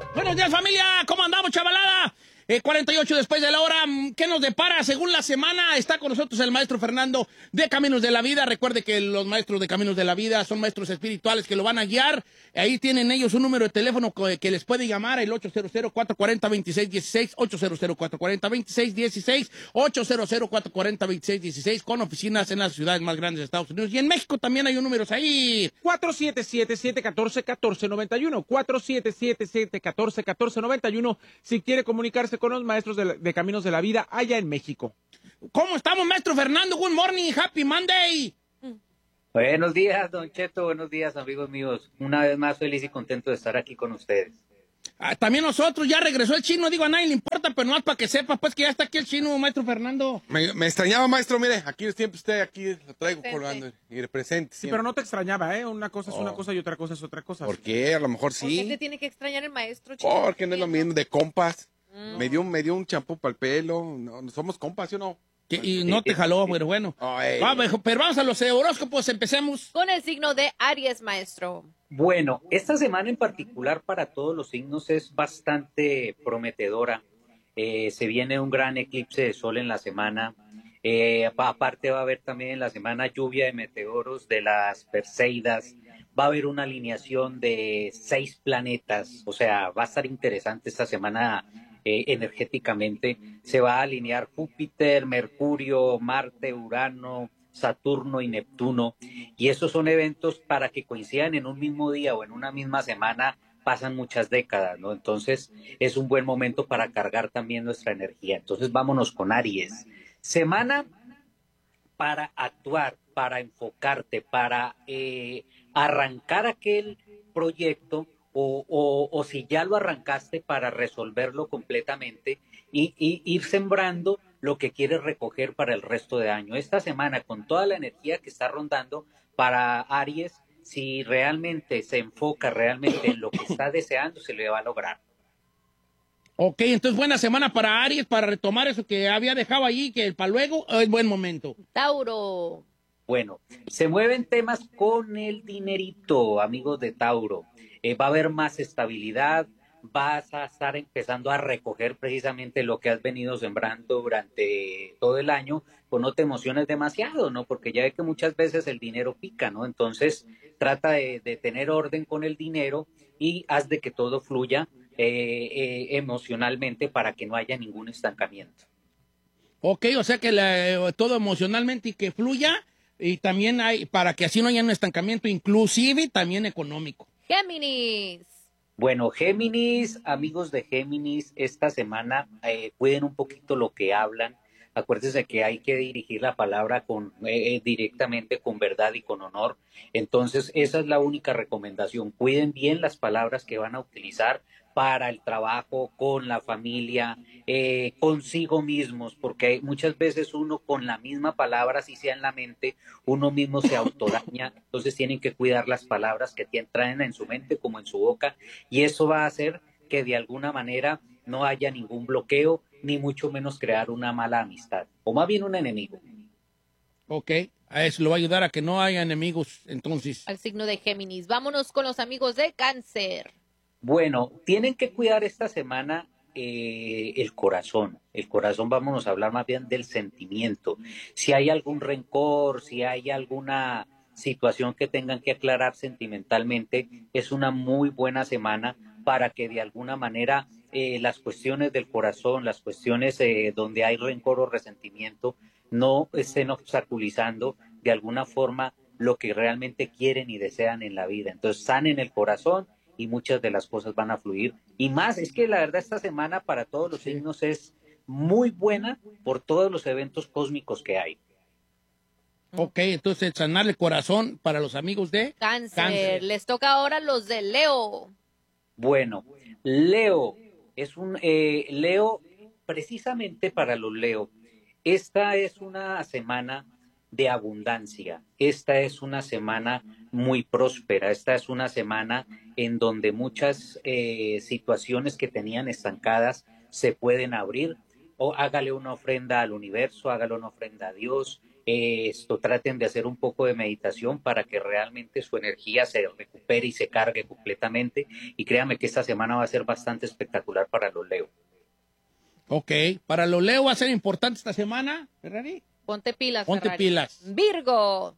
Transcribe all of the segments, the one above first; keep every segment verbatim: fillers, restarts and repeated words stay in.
Buenos días, familia. ¿Cómo andamos, chavalada? Eh, cuarenta y ocho después de la hora. ¿Qué nos depara según la semana? Está con nosotros el maestro Fernando de Caminos de la Vida. Recuerde que los maestros de Caminos de la Vida son maestros espirituales que lo van a guiar. Ahí tienen ellos un número de teléfono que les puede llamar, el ocho cero cero, cuatro cuatro cero, dos seis uno seis, ocho cero cero, cuatro cuatro cero, dos seis uno seis, ocho cero cero, cuatro cuatro cero, dos seis uno seis, con oficinas en las ciudades más grandes de Estados Unidos. Y en México también hay un número ahí. cuatro siete siete, siete uno cuatro, uno cuatro nueve uno, cuatro siete siete, siete uno cuatro, uno cuatro nueve uno, si quiere comunicarse con los maestros de, la, de Caminos de la Vida allá en México. ¿Cómo estamos, maestro Fernando? Good morning, happy Monday. Buenos días, don Cheto, buenos días, amigos míos. Una vez más feliz y contento de estar aquí con ustedes. Ah, también nosotros, ya regresó el chino, digo, a nadie le importa, pero no es para que sepa, pues, que ya está aquí el chino, maestro Fernando. Me, me extrañaba, maestro, mire, aquí siempre usted, aquí lo traigo colgando y presente. Sí, pero no te extrañaba, ¿eh? Una cosa es Oh. una cosa y otra cosa es otra cosa. ¿Por qué? A lo mejor ¿Por qué te sí. tiene que extrañar el maestro, chico? Porque no es lo mismo, de compas. Mm. Me dio, me dio un champú para el pelo. No, no somos compas, ¿sí o no? Que, y no te jaló, pero bueno. Oh, hey. Va, pero vamos a los horóscopos, empecemos. Con el signo de Aries, maestro. Bueno, esta semana en particular para todos los signos es bastante prometedora. Eh, se viene un gran eclipse de sol en la semana. Eh, aparte va a haber también en la semana lluvia de meteoros de las Perseidas. Va a haber una alineación de seis planetas. O sea, va a estar interesante esta semana eh, energéticamente. Se va a alinear Júpiter, Mercurio, Marte, Urano, Saturno y Neptuno, y esos son eventos para que coincidan en un mismo día o en una misma semana, pasan muchas décadas, ¿no? Entonces es un buen momento para cargar también nuestra energía. Entonces vámonos con Aries. Semana para actuar, para enfocarte, para eh, arrancar aquel proyecto o, o, o si ya lo arrancaste, para resolverlo completamente y, y ir sembrando lo que quieres recoger para el resto de año. Esta semana, con toda la energía que está rondando para Aries, si realmente se enfoca realmente en lo que está deseando, se le va a lograr. Ok, entonces buena semana para Aries, para retomar eso que había dejado allí, que para luego es buen momento. Tauro. Bueno, se mueven temas con el dinerito, amigos de Tauro. Eh, va a haber más estabilidad, vas a estar empezando a recoger precisamente lo que has venido sembrando durante todo el año, pues no te emociones demasiado, ¿no? Porque ya ve que muchas veces el dinero pica, ¿no? Entonces trata de, de tener orden con el dinero y haz de que todo fluya eh, eh, emocionalmente para que no haya ningún estancamiento. Ok, o sea que la, todo emocionalmente y que fluya, y también hay, para que así no haya un estancamiento, inclusive también económico. Géminis. Bueno, Géminis, amigos de Géminis, esta semana eh, cuiden un poquito lo que hablan. Acuérdense que hay que dirigir la palabra con, eh, directamente con verdad y con honor. Entonces, esa es la única recomendación. Cuiden bien las palabras que van a utilizar para el trabajo, con la familia, eh, consigo mismos, porque muchas veces uno con la misma palabra, si sea en la mente, uno mismo se autodaña. Entonces tienen que cuidar las palabras que traen en su mente como en su boca, y eso va a hacer que de alguna manera no haya ningún bloqueo, ni mucho menos crear una mala amistad, o más bien un enemigo. Ok, a eso lo va a ayudar a que no haya enemigos, entonces. Al signo de Géminis. Vámonos con los amigos de Cáncer. Bueno, tienen que cuidar esta semana eh, el corazón. El corazón, vámonos a hablar más bien del sentimiento. Si hay algún rencor, si hay alguna situación que tengan que aclarar sentimentalmente, es una muy buena semana para que de alguna manera eh, las cuestiones del corazón, las cuestiones eh, donde hay rencor o resentimiento, no estén obstaculizando de alguna forma lo que realmente quieren y desean en la vida. Entonces, sanen el corazón y muchas de las cosas van a fluir. Y más, es que la verdad esta semana para todos los sí. signos es muy buena por todos los eventos cósmicos que hay. Ok, entonces sanar el corazón para los amigos de Cáncer. Cáncer. Les toca ahora los de Leo. Bueno, Leo es un eh, Leo, precisamente para los Leo, esta es una semana de abundancia. Esta es una semana muy próspera. Esta es una semana en donde muchas eh, situaciones que tenían estancadas se pueden abrir. O hágale una ofrenda al universo, hágale una ofrenda a Dios, eh, esto traten de hacer un poco de meditación para que realmente su energía se recupere y se cargue completamente. Y créanme que esta semana va a ser bastante espectacular para los Leo. Ok, para los Leo va a ser importante esta semana, Ferrari. Ponte pilas, Ponte Ferrari. pilas. Virgo.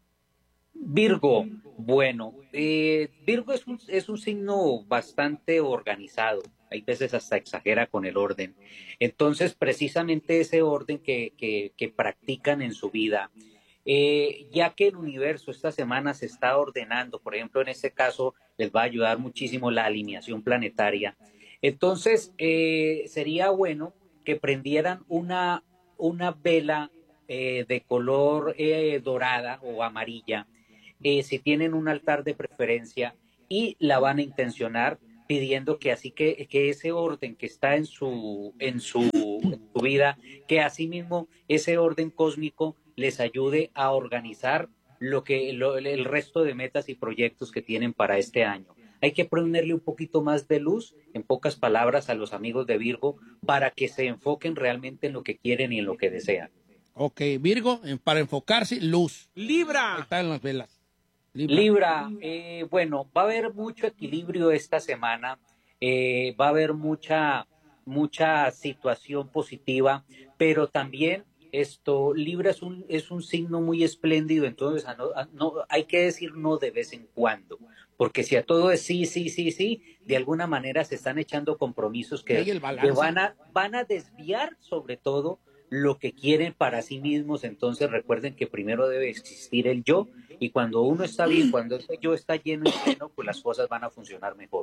Virgo, bueno, eh, Virgo es un, es un signo bastante organizado, hay veces hasta exagera con el orden. Entonces, precisamente ese orden que, que, que practican en su vida, eh, ya que el universo esta semana se está ordenando, por ejemplo, en este caso les va a ayudar muchísimo la alineación planetaria. Entonces, eh, sería bueno que prendieran una, una vela eh, de color eh, dorada o amarilla, eh, si tienen un altar de preferencia, y la van a intencionar pidiendo que así que, que ese orden que está en su, en su, en su vida, que asimismo ese orden cósmico les ayude a organizar lo que, lo, el resto de metas y proyectos que tienen para este año. Hay que ponerle un poquito más de luz, en pocas palabras, a los amigos de Virgo, para que se enfoquen realmente en lo que quieren y en lo que desean. Ok, Virgo, en- para enfocarse, luz. Ahí Libra. están las velas. Libra. Libra, eh, bueno, va a haber mucho equilibrio esta semana, eh, va a haber mucha, mucha situación positiva, pero también esto, Libra es un, es un signo muy espléndido, entonces a no, a- no, hay que decir no de vez en cuando, porque si a todo es sí, sí, sí, sí, de alguna manera se están echando compromisos que, Hay el que balance. van a, van a desviar sobre todo lo que quieren para sí mismos. Entonces recuerden que primero debe existir el yo, y cuando uno está bien, cuando ese yo está lleno y pleno, pues las cosas van a funcionar mejor.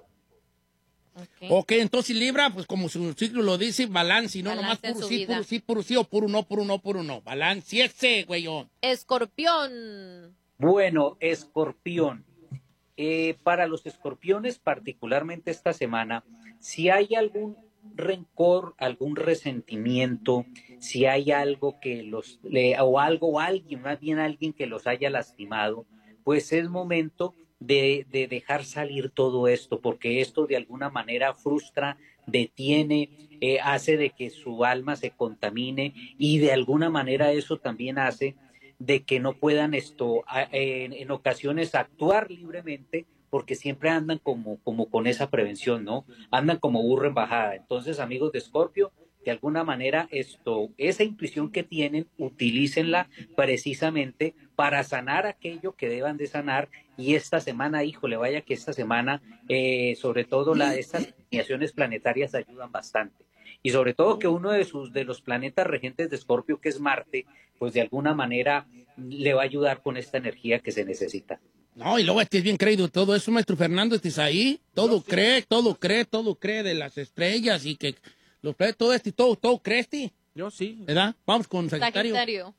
Ok. Ok, entonces Libra, pues como su ciclo lo dice, balance, y no nomás Balance en puro su sí, vida. puro sí, puro sí, o puro no, puro no, puro no. Balance ese, güeyón. Escorpión. Bueno, Escorpión. Eh, para los escorpiones, particularmente esta semana, si hay algún rencor, algún resentimiento, si hay algo que los, le, o algo, o alguien, más bien alguien que los haya lastimado, pues es momento de, de dejar salir todo esto, porque esto de alguna manera frustra, detiene, eh, hace de que su alma se contamine, y de alguna manera eso también hace de que no puedan esto a, en, en ocasiones actuar libremente, porque siempre andan como, como con esa prevención, ¿no? Andan como burro en bajada. Entonces, amigos de Escorpio, de alguna manera esto, esa intuición que tienen, utilícenla precisamente para sanar aquello que deban de sanar. Y esta semana, híjole, vaya que esta semana, eh, sobre todo la, estas alineaciones planetarias ayudan bastante. Y sobre todo que uno de sus de los planetas regentes de Escorpio, que es Marte, pues de alguna manera le va a ayudar con esta energía que se necesita. No, y luego este es bien creído todo eso, maestro Fernando, este es ahí. Todo cree, todo cree, todo cree de las estrellas y que los planetas, todo esto y todo, todo cree, este, Yo sí. ¿verdad? Vamos con Sagitario. Sagitario.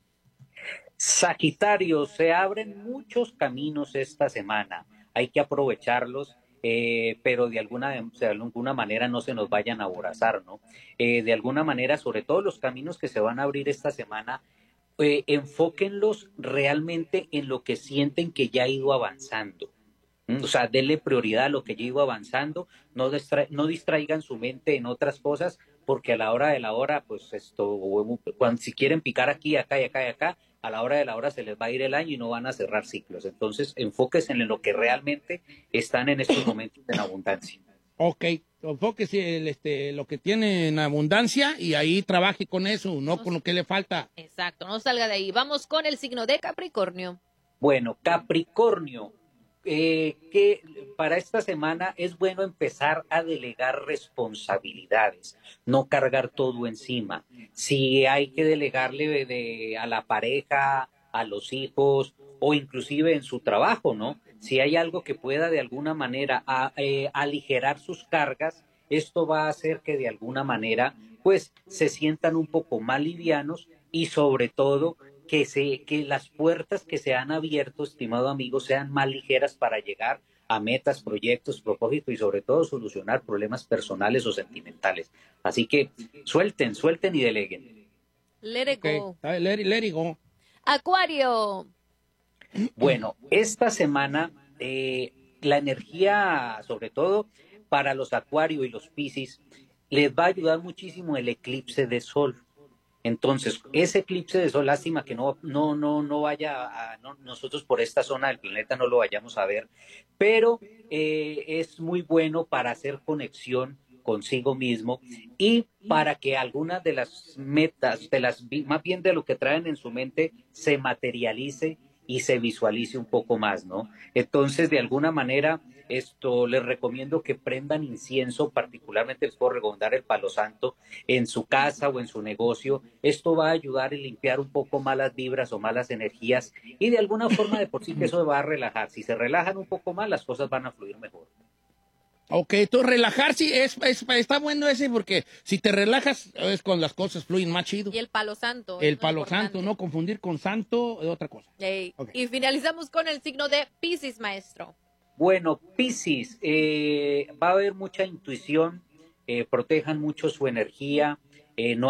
Sagitario, se abren muchos caminos esta semana, hay que aprovecharlos, eh, pero de alguna, de alguna manera no se nos vayan a aborazar, ¿no? Eh, de alguna manera, sobre todo los caminos que se van a abrir esta semana, eh, enfóquenlos realmente en lo que sienten que ya ha ido avanzando. ¿Mm? O sea, denle prioridad a lo que ya ha ido avanzando, no, distra no distraigan su mente en otras cosas, porque a la hora de la hora, pues esto, cuando, si quieren picar aquí, acá y acá y acá, a la hora de la hora se les va a ir el año y no van a cerrar ciclos. Entonces, enfóquense en lo que realmente están en estos momentos en abundancia. Ok, enfóquese el, este, lo que tiene en abundancia y ahí trabaje con eso, no con lo que le falta. Exacto, no salga de ahí. Vamos con el signo de Capricornio. Bueno, Capricornio, eh, que para esta semana es bueno empezar a delegar responsabilidades, no cargar todo encima. Si hay que delegarle de, de, a la pareja, a los hijos o inclusive en su trabajo, ¿no? Si hay algo que pueda de alguna manera a, eh, aligerar sus cargas, esto va a hacer que de alguna manera pues se sientan un poco más livianos, y sobre todo que, se, que las puertas que se han abierto, estimado amigo, sean más ligeras para llegar a metas, proyectos, propósitos y sobre todo solucionar problemas personales o sentimentales. Así que suelten, suelten y deleguen. Let it Okay. go. Let, it- let it go. Acuario. Bueno, esta semana eh, la energía, sobre todo para los Acuario y los Piscis, les va a ayudar muchísimo el eclipse de sol. Entonces, ese eclipse de sol, lástima que no, no, no, no vaya a, no, nosotros por esta zona del planeta no lo vayamos a ver, pero eh, es muy bueno para hacer conexión consigo mismo y para que algunas de las metas, de las, más bien de lo que traen en su mente, se materialice y se visualice un poco más, ¿no? Entonces, de alguna manera, esto les recomiendo que prendan incienso, particularmente les puedo recomendar el palo santo en su casa o en su negocio. Esto va a ayudar a limpiar un poco malas vibras o malas energías y de alguna forma de por sí que eso va a relajar. Si se relajan un poco más, las cosas van a fluir mejor. Ok, tú relajarse es, es, está bueno ese porque si te relajas es cuando las cosas fluyen más chido. Y el palo santo. El es muy palo importante. santo, no confundir con santo es otra cosa. Ey. Okay. Y finalizamos con el signo de Piscis, maestro. Bueno, Piscis, eh, va a haber mucha intuición, eh, protejan mucho su energía, eh, no